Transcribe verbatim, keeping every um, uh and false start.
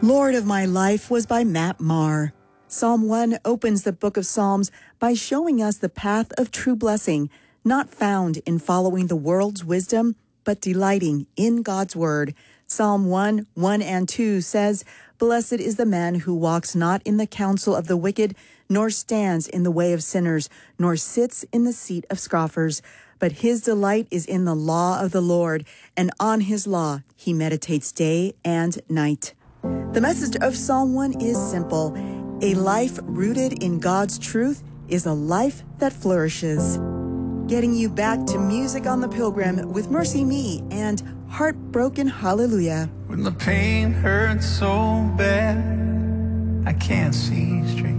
Lord of My Life was by Matt Maher. Psalm one opens the book of Psalms by showing us the path of true blessing, not found in following the world's wisdom, but delighting in God's word. Psalm one, one and two says, "Blessed is the man who walks not in the counsel of the wicked, nor stands in the way of sinners, nor sits in the seat of scoffers. But his delight is in the law of the Lord, and on his law he meditates day and night." The message of Psalm one is simple. A life rooted in God's truth is a life that flourishes. Getting you back to Music on the Pilgrim with Mercy Me and Heartbroken Hallelujah. When the pain hurts so bad, I can't see straight.